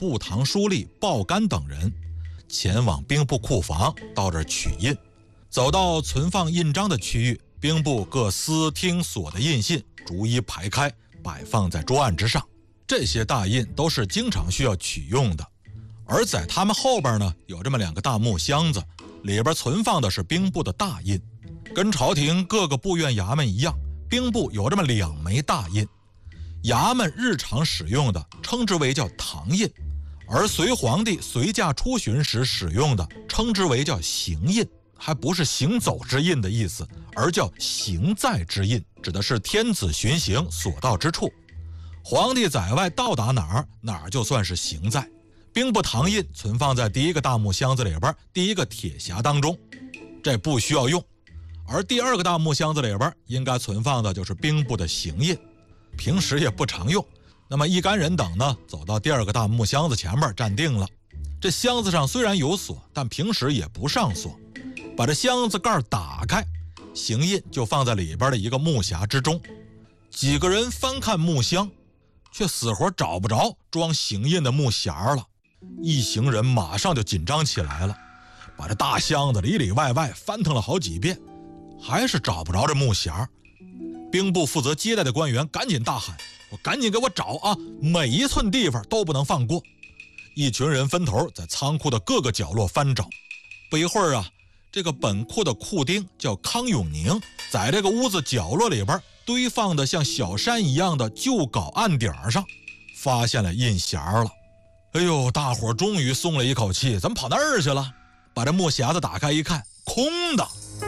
部堂书吏鲍干等人前往兵部库房，到这儿取印。走到存放印章的区域，兵部各司厅所的印信逐一排开，摆放在桌案之上。这些大印都是经常需要取用的。而在他们后边呢，有这么2个大木箱子，里边存放的是兵部的大印。跟朝廷各个部院衙门一样，兵部有这么2枚大印。衙门日常使用的称之为叫堂印，而隋皇帝随驾出巡时使用的称之为叫行印，还不是行走之印的意思，而叫行在之印，指的是天子巡行所到之处。皇帝在外到达哪儿，哪儿就算是行在。兵部堂印存放在第1个大木箱子里边，第1个铁匣当中，这不需要用。而第2个大木箱子里边应该存放的就是兵部的行印，平时也不常用。那么一干人等呢，走到第2个大木箱子前面站定了。这箱子上虽然有锁，但平时也不上锁。把这箱子盖打开，行印就放在里边的一个木匣之中。几个人翻看木箱，却死活找不着装行印的木匣了。一行人马上就紧张起来了，把这大箱子里里外外翻腾了好几遍，还是找不着这木匣。兵部负责接待的官员赶紧大喊：赶紧给我找啊，每一寸地方都不能放过。一群人分头在仓库的各个角落翻找。不一会儿啊，这个本库的库丁叫康永宁，在这个屋子角落里边堆放的像小山一样的旧稿案顶上发现了印匣了。哎呦，大伙终于松了一口气，怎么跑那儿去了？把这木匣子打开一看，空的。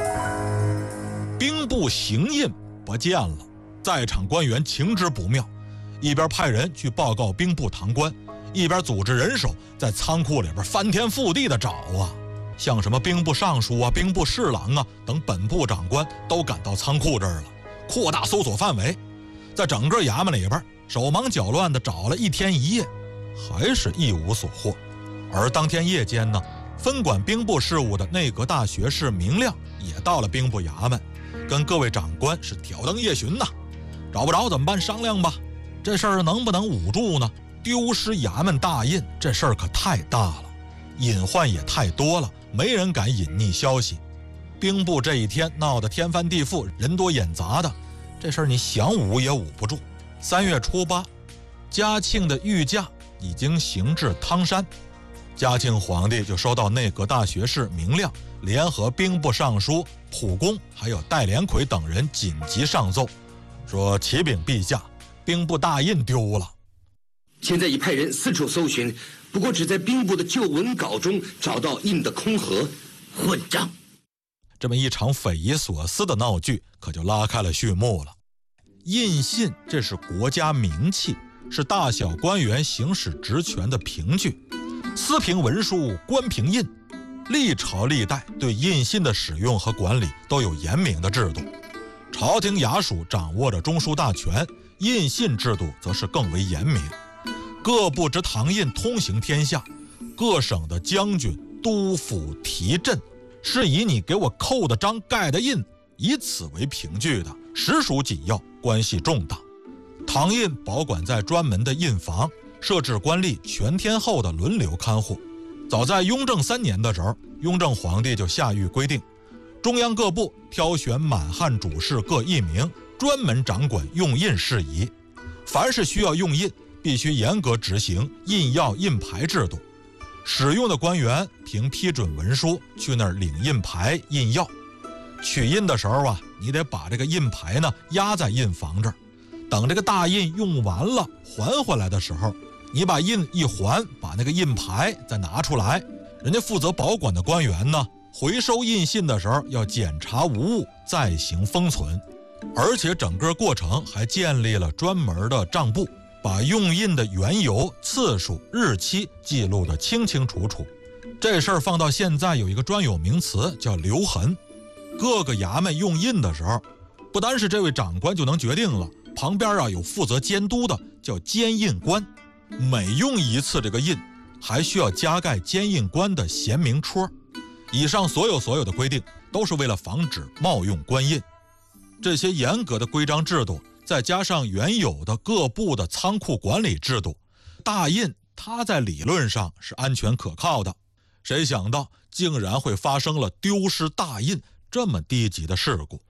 兵部行印不见了。在场官员情知不妙，一边派人去报告兵部堂官，一边组织人手在仓库里边翻天覆地的找啊。像什么兵部尚书啊、兵部侍郎啊等本部长官都赶到仓库这儿了，扩大搜索范围。在整个衙门里边手忙脚乱的找了1天1夜，还是一无所获。而当天夜间呢，分管兵部事务的内阁大学士明亮也到了兵部衙门，跟各位长官是挑灯夜巡呐。找不着怎么办？商量吧。这事儿能不能捂住呢？丢失衙门大印，这事儿可太大了，隐患也太多了，没人敢隐匿消息。兵部这一天闹得天翻地覆，人多眼杂的，这事儿你想捂也捂不住。3月初8，嘉庆的御驾已经行至汤山，嘉庆皇帝就收到内阁大学士明亮联合兵部尚书溥公还有戴连魁等人紧急上奏，说启禀陛下，兵部大印丢了。 现在已派人四处搜寻，不过只在兵部的旧文稿中找到印的空盒，混账！ 这么一场匪夷所思的闹剧可就拉开了序幕了。印信这是国家名器，是大小官员行使职权的凭据，司凭文书，官凭印。历朝历代对印信的使用和管理都有严明的制度，朝廷衙署掌握着中枢大权，印信制度则是更为严明。各部之堂印通行天下，各省的将军、督抚、提镇是以你给我扣的章、盖的印，以此为凭据的，实属紧要，关系重大。堂印保管在专门的印房，设置官吏全天候的轮流看护。早在雍正3年的时候，雍正皇帝就下谕规定，中央各部挑选满汉主事各1名，专门掌管用印事宜。凡是需要用印，必须严格执行印药印牌制度。使用的官员凭批准文书去那儿领印牌、印药。取印的时候啊，你得把这个印牌呢压在印房这儿，等这个大印用完了还回来的时候，你把印一还，把那个印牌再拿出来，人家负责保管的官员呢，回收印信的时候要检查无误，再行封存。而且整个过程还建立了专门的账簿，把用印的缘由、次数、日期记录得清清楚楚。这事儿放到现在有一个专有名词叫留痕。各个衙门用印的时候，不单是这位长官就能决定了，旁边有负责监督的叫监印官，每用一次这个印还需要加盖监印官的贤明戳。以上所有的规定都是为了防止冒用官印。这些严格的规章制度再加上原有的各部的仓库管理制度，大印它在理论上是安全可靠的。谁想到竟然会发生了丢失大印这么低级的事故。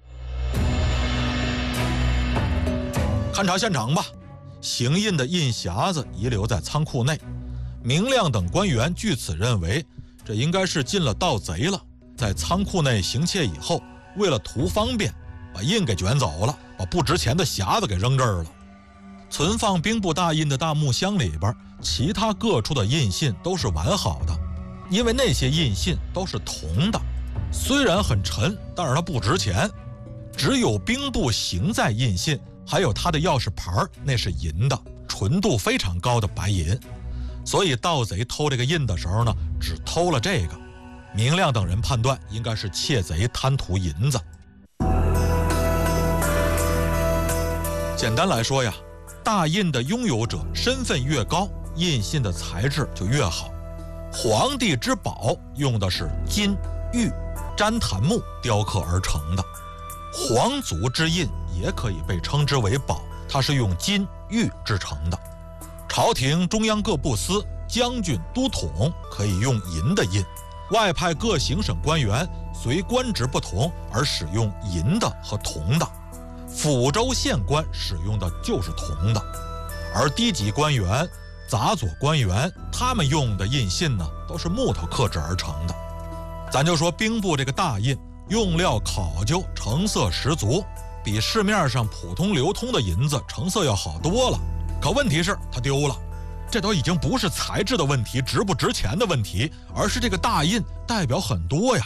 勘察现场吧，行印的印匣子遗留在仓库内。明亮等官员据此认为，这应该是进了盗贼了，在仓库内行窃以后，为了图方便，把印给卷走了，把不值钱的匣子给扔这儿了。存放兵部大印的大木箱里边，其他各处的印信都是完好的，因为那些印信都是铜的，虽然很沉，但是它不值钱。只有兵部行在印信还有它的钥匙牌，那是银的，纯度非常高的白银。所以盗贼偷这个印的时候呢，只偷了这个。明亮等人判断应该是窃贼贪图银子。简单来说呀，大印的拥有者身份越高，印信的材质就越好。皇帝之宝用的是金、玉、粘檀木雕刻而成的，皇族之印也可以被称之为宝，它是用金、玉制成的。朝廷中央各部司、将军、都统可以用银的印，外派各行省官员随官职不同而使用银的和铜的，抚州县官使用的就是铜的，而低级官员、杂佐官员他们用的印信呢，都是木头刻制而成的。咱就说兵部这个大印，用料考究，成色十足，比市面上普通流通的银子成色要好多了。可问题是它丢了，这都已经不是材质的问题，值不值钱的问题，而是这个大印代表很多呀。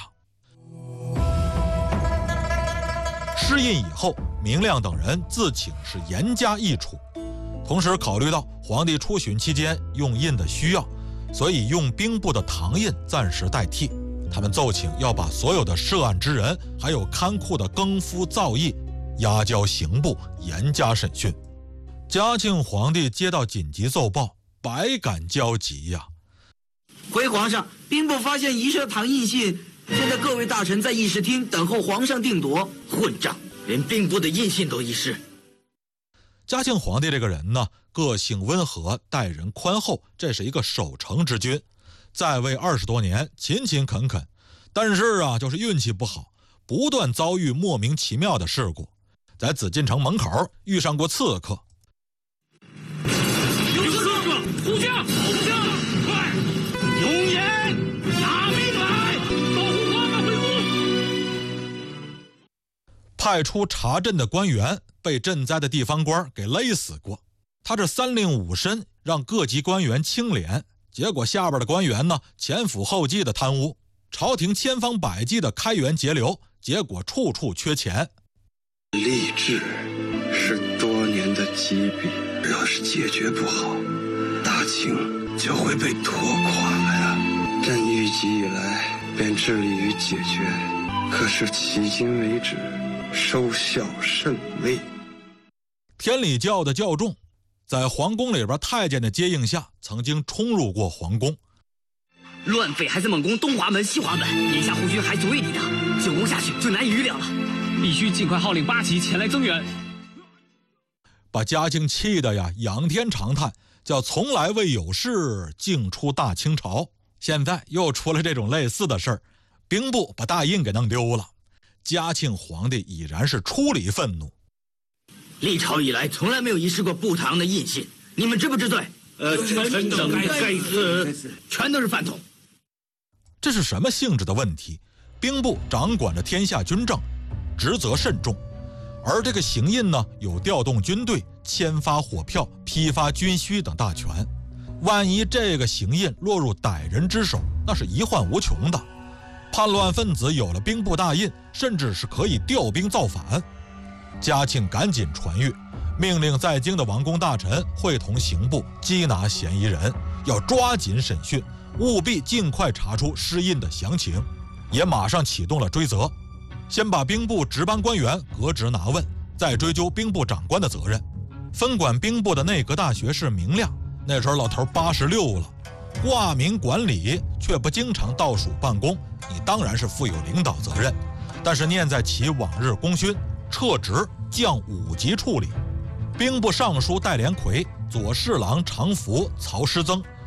失印以后，明亮等人自请是严加议处，同时考虑到皇帝出巡期间用印的需要，所以用兵部的唐印暂时代替。他们奏请要把所有的涉案之人还有看库的更夫造诣押交刑部严加审讯。嘉庆皇帝接到紧急奏报，百感交集呀。 回皇上，兵部发现遗失唐印信，现在各位大臣在议事厅等候皇上定夺。 混账，连兵部的印信都遗失。 嘉庆皇帝这个人呢，个性温和，待人宽厚，这是一个守成之君，在位20多年，勤勤恳恳。但是啊，就是运气不好，不断遭遇莫名其妙的事故。在紫禁城门口遇上过刺客。 有刺客，护驾，护驾，快！永言，拿命来，保护皇上回宫。 派出查镇的官员被赈灾的地方官给勒死过，他这3令5申让各级官员清廉，结果下边的官员呢前赴后继的贪污，朝廷千方百计的开源节流，结果处处缺钱。 吏治是多年的积弊，要是解决不好，大清就会被拖垮呀。朕预计以来便致力于解决，可是迄今为止收效甚微。 天理教的教众在皇宫里边太监的接应下，曾经冲入过皇宫。 乱匪还在猛攻东华门、西华门，眼下护军还足以抵挡，久攻下去就难以预料了。 必须尽快号令8旗前来增援。 把嘉庆气的呀，仰天长叹，叫从来未有事，竟出大清朝。现在又出了这种类似的事儿，兵部把大印给弄丢了。嘉庆皇帝已然是出离愤怒。 历朝以来从来没有遗失过部唐的印信，你们知不知罪？ 臣等该死， 全都是饭桶。 这是什么性质的问题？兵部掌管着天下军政，职责慎重，而这个行印呢，有调动军队、签发火票、批发军需等大权。万一这个行印落入歹人之手，那是一患无穷的。叛乱分子有了兵部大印，甚至是可以调兵造反。嘉庆赶紧传谕，命令在京的王公大臣会同刑部缉拿嫌疑人，要抓紧审讯，务必尽快查出失印的详情，也马上启动了追责。先把兵部值班官员革职拿问，再追究兵部长官的责任。分管兵部的内阁大学士明亮，那时候老头86了，挂名管理却不经常到署办公，你当然是负有领导责任。但是念在其往日功勋，撤职降5级处理。兵部尚书戴连魁、左侍郎常福、曹师曾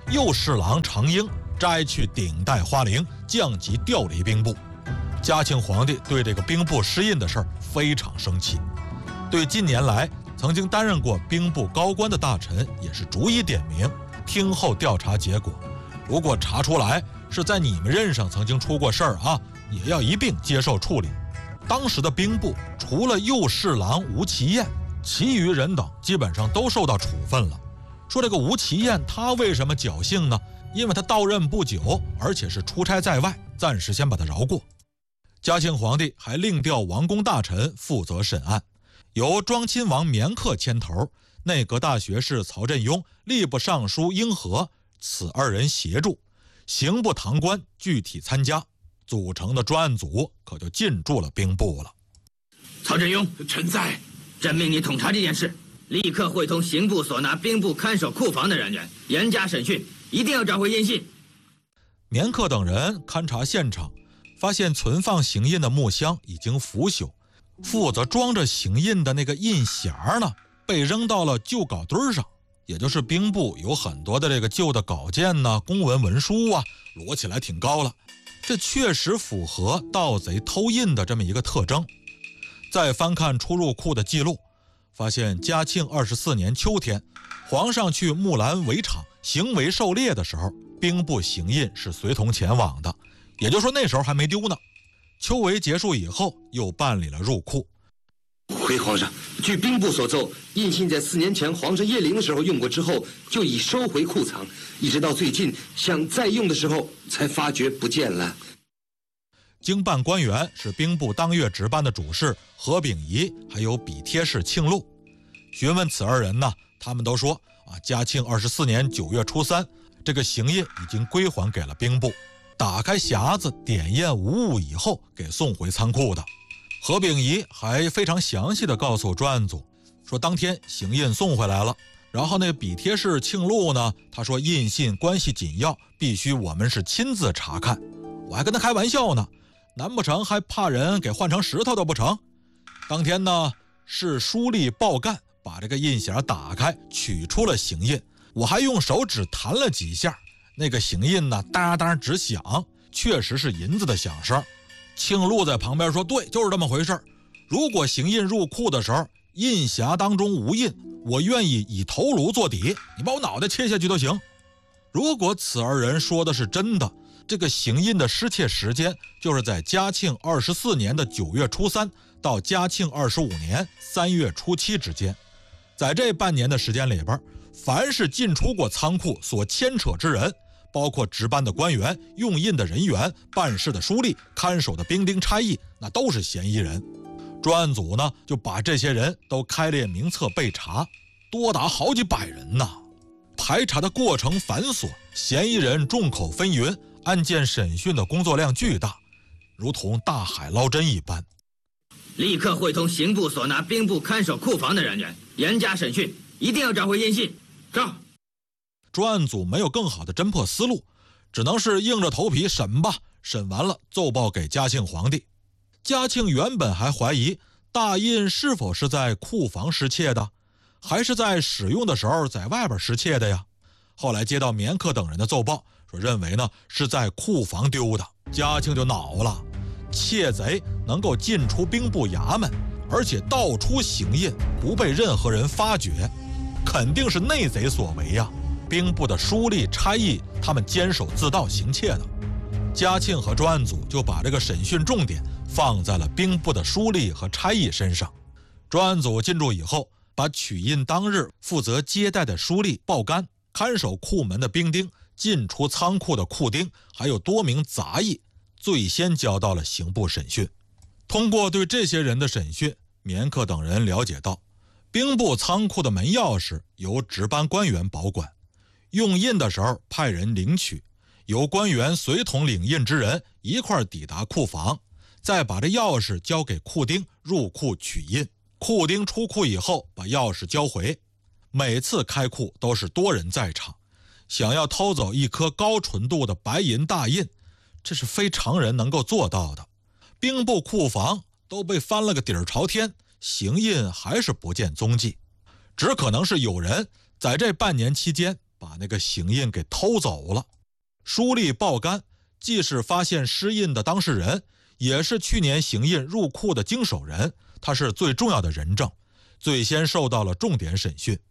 右侍郎常英摘去顶戴花翎，降级调离兵部。嘉庆皇帝对这个兵部失印的事儿非常生气，对近年来曾经担任过兵部高官的大臣也是逐一点名，听候调查结果。如果查出来是在你们任上曾经出过事儿啊，也要一并接受处理。当时的兵部除了右侍郎吴其彦，其余人等基本上都受到处分了。说这个吴其彦他为什么侥幸呢？因为他到任不久，而且是出差在外，暂时先把他饶过。嘉庆皇帝还另调王公大臣负责审案，由庄亲王绵克牵头，内阁大学士曹振庸、吏部尚书英和此二人协助，刑部堂官具体参加，组成的专案组可就进驻了兵部了。 曹振庸， 臣在。 朕命你统查这件事，立刻会同刑部所拿兵部看守库房的人员严加审讯，一定要找回印信。 绵克等人勘察现场，发现存放刑印的木箱已经腐朽，负责装着刑印的那个印匣呢，被扔到了旧稿堆上，也就是兵部有很多的这个旧的稿件呢、公文文书啊，摞起来挺高了。这确实符合盗贼偷印的这么一个特征。再翻看出入库的记录，发现嘉庆24年秋天，皇上去木兰围场行为狩猎的时候，兵部刑印是随同前往的，也就是说那时候还没丢呢。秋闱结束以后，又办理了入库。 回皇上，据兵部所奏，印信在4年前皇上谒陵的时候用过之后，就已收回库藏，一直到最近想再用的时候，才发觉不见了。 经办官员是兵部当月值班的主事何秉仪，还有笔帖式庆禄。询问此二人呢，他们都说嘉庆24年9月初3，这个刑印已经归还给了兵部，打开匣子点验无误以后给送回仓库的。何秉仪还非常详细地告诉专案组，说当天刑印送回来了，然后那笔帖式庆禄呢，他说印信关系紧要，必须我们是亲自查看。我还跟他开玩笑呢，难不成还怕人给换成石头的不成？当天呢，是书吏鲍干把这个印匣打开，取出了刑印，我还用手指弹了几下，那个刑印呢，哒哒直响，确实是银子的响声。庆禄在旁边说，对，就是这么回事。如果刑印入库的时候，印匣当中无印，我愿意以头颅做底，你把我脑袋切下去都行。如果此二人说的是真的，这个刑印的失窃时间就是在嘉庆24年的9月初3到嘉庆25年3月初7之间。在这半年的时间里边，凡是进出过仓库所牵扯之人，包括值班的官员、用印的人员、办事的书吏、看守的兵丁差役，那都是嫌疑人。专案组呢，就把这些人都开列名册备查，多达好几百人呐。排查的过程繁琐，嫌疑人众口纷纭，案件审讯的工作量巨大，如同大海捞针一般。 立刻会同刑部所拿兵部看守库房的人员严加审讯，一定要找回印信。照。 专案组没有更好的侦破思路，只能是硬着头皮审吧。审完了奏报给嘉庆皇帝。嘉庆原本还怀疑大印是否是在库房失窃的，还是在使用的时候在外边失窃的呀？后来接到绵克等人的奏报，说认为呢是在库房丢的。嘉庆就恼了，窃贼能够进出兵部衙门，而且盗出刑印不被任何人发觉，肯定是内贼所为呀。兵部的书吏差役他们监守自盗行窃的。嘉庆和专案组就把这个审讯重点放在了兵部的书吏和差役身上。专案组进驻以后，把取印当日负责接待的书吏鲍干、看守库门的兵丁、进出仓库的库丁，还有多名杂役，最先交到了刑部审讯。通过对这些人的审讯，绵克等人了解到，兵部仓库的门钥匙由值班官员保管，用印的时候派人领取，由官员随同领印之人一块抵达库房，再把这钥匙交给库丁入库取印。库丁出库以后把钥匙交回。每次开库都是多人在场，想要偷走一颗高纯度的白银大印，这是非常人能够做到的。兵部库房都被翻了个底儿朝天，刑印还是不见踪迹，只可能是有人在这半年期间把那个行印给偷走了。书吏鲍干既是发现失印的当事人，也是去年行印入库的经手人，他是最重要的人证，最先受到了重点审讯。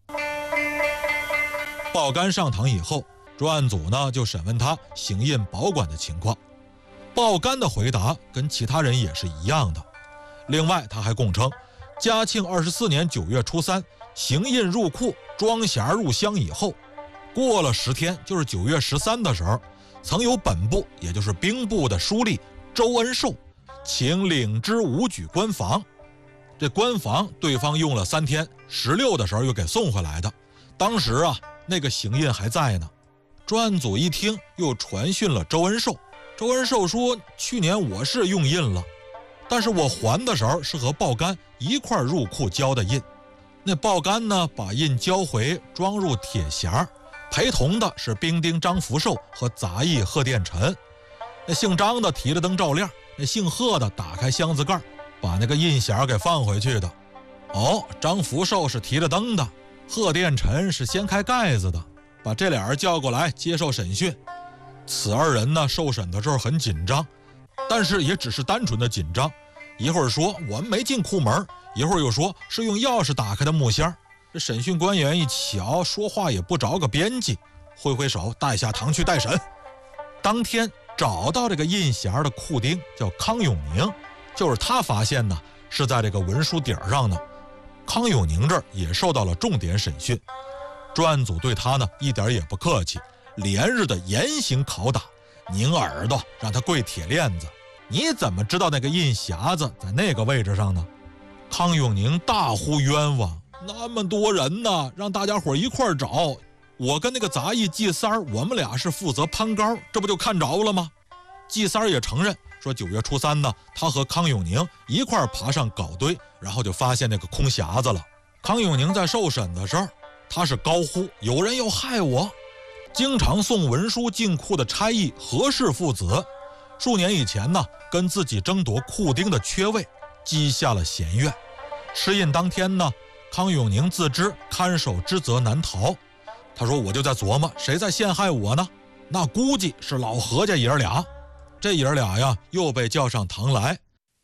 鲍干上堂以后，专案组呢就审问他行印保管的情况。鲍干的回答跟其他人也是一样的。另外他还供称，嘉庆24年9月初3行印入库，装匣入箱以后，过了10天，就是9月13的时候，曾有本部也就是兵部的书吏周恩寿请领之武举官房，这官房对方用了3天，16的时候又给送回来的。当时啊那个行印还在呢。专案组一听，又传讯了周恩寿。周恩寿说，去年我是用印了，但是我还的时候是和鲍干一块入库交的印。那鲍干呢把印交回，装入铁匣，陪同的是兵丁张福寿和杂役贺殿臣。那姓张的提了灯照亮，那姓贺的打开箱子盖，把那个印匣给放回去的。张福寿是提着灯的，贺殿臣是掀开盖子的，把这俩人叫过来接受审讯。此二人呢受审的时候很紧张，但是也只是单纯的紧张，一会儿说我们没进库门，一会儿又说是用钥匙打开的木箱。这审讯官员一瞧，说话也不着个边际，挥挥手带下堂去待审。当天找到这个印匣的库丁叫康永宁，就是他发现呢是在这个文书底上呢。康永宁这儿也受到了重点审讯，专案组对他呢一点也不客气，连日的严刑拷打，拧耳朵，让他跪铁链子。你怎么知道那个印匣子在那个位置上呢？康永宁大呼冤枉，那么多人呢，让大家伙一块儿找，我跟那个杂役季三儿，我们俩是负责攀高，这不就看着了吗？季三儿也承认说9月初3呢，他和康永宁一块儿爬上镐堆，然后就发现那个空匣子了。康永宁在受审的时候，他是高呼有人要害我。经常送文书进库的差役何氏父子，数年以前呢，跟自己争夺库丁的缺位，积下了嫌怨。失印当天呢，康永宁自知看守之责难逃，他说我就在琢磨谁在陷害我呢？那估计是老何家爷儿俩。这爷儿俩呀又被叫上堂来，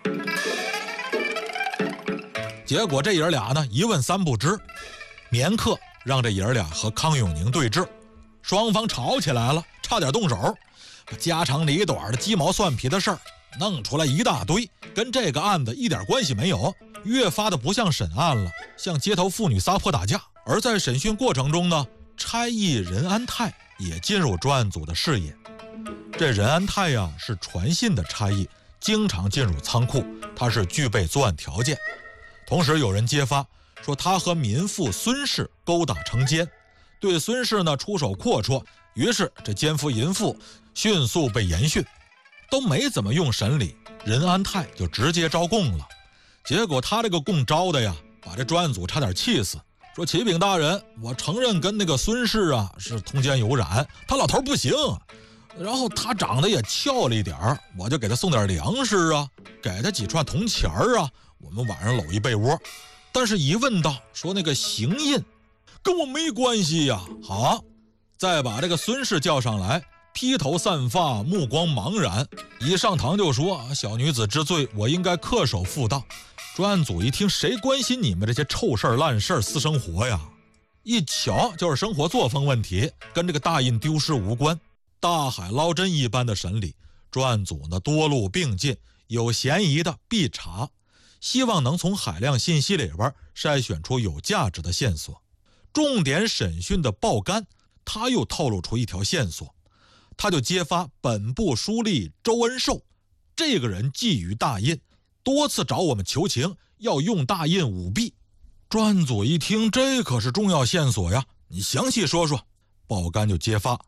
结果这爷儿俩呢一问三不知，绵客让这爷儿俩和康永宁对峙，双方吵起来了，差点动手，把家长里短的鸡毛蒜皮的事儿弄出来一大堆，跟这个案子一点关系没有，越发的不像审案了，像街头妇女撒泼打架。而在审讯过程中呢，差役任安泰也进入专案组的视野。这任安泰呀是传信的差役，经常进入仓库，他是具备作案条件。同时有人揭发说他和民妇孙氏勾搭成奸，对孙氏呢出手阔绰，于是这奸夫淫妇迅速被严讯，都没怎么用审理，任安泰就直接招供了。结果他这个供招的呀，把这专案组差点气死，说启禀大人，我承认跟那个孙氏啊是通奸有染，他老头不行，然后他长得也俏了一点儿，我就给他送点粮食啊，给他几串铜钱啊，我们晚上搂一被窝。但是一问到说那个行印跟我没关系呀，好，再把这个孙氏叫上来，披头散发，目光茫然，一上堂就说小女子知罪，我应该恪守妇道。专案组一听，谁关心你们这些臭事烂事私生活呀？一瞧就是生活作风问题，跟这个大印丢失无关。大海捞针一般的审理，专案组呢多路并进，有嫌疑的必查，希望能从海量信息里边筛选出有价值的线索。重点审讯的鲍干，他又透露出一条线索，他就揭发本部书吏周恩寿，这个人觊觎大印，多次找我们求情，要用大印舞弊。专案组一听，这可是重要线索呀，你详细说说。鲍干就揭发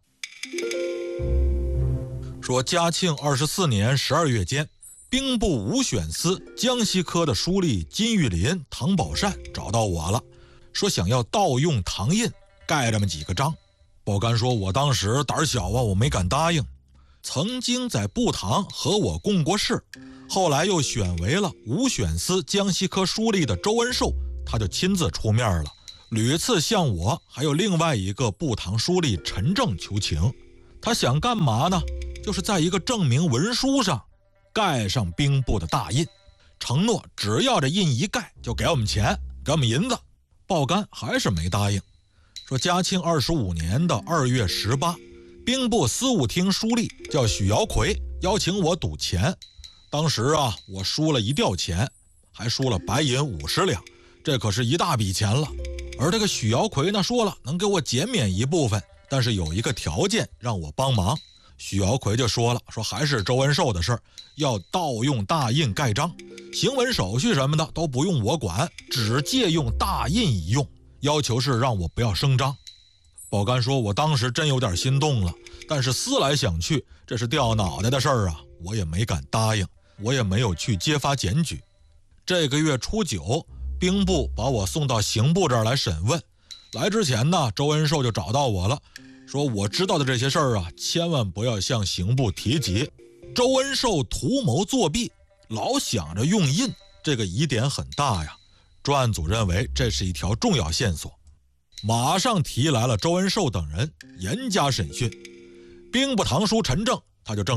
说，嘉庆24年12月间，兵部武选司江西科的书吏金玉林、唐宝善找到我了，说想要盗用唐印，盖这么几个章。鲍干说，我当时胆小啊，我没敢答应。曾经在布堂和我共过事，后来又选为了武选司江西科书吏的周恩寿，他就亲自出面了， 屡次向我还有另外一个部堂书吏陈正求情。他想干嘛呢？就是在一个证明文书上盖上兵部的大印，承诺只要这印一盖就给我们钱，给我们银子。鲍干还是没答应，说嘉庆25年的2月18，兵部司务厅书吏叫许尧奎邀请我赌钱。当时啊，我输了一吊钱，还输了白银50两，这可是一大笔钱了。而这个许尧奎呢，说了能给我减免一部分，但是有一个条件让我帮忙。许尧奎就说了，说还是周恩寿的事儿，要盗用大印盖章，行文手续什么的都不用我管，只借用大印一用，要求是让我不要声张。鲍干说，我当时真有点心动了，但是思来想去，这是掉脑袋的事儿啊，我也没敢答应，我也没有去揭发检举。这个月初9，兵部把我送到刑部这儿来审问。来之前呢，周恩寿就找到我了，说我知道的这些事儿啊，千万不要向刑部提及。周恩寿图谋作弊，老想着用印，这个疑点很大呀。专案组认为这是一条重要线索，马上提来了周恩寿等人严加审讯。兵部堂书陈正他就证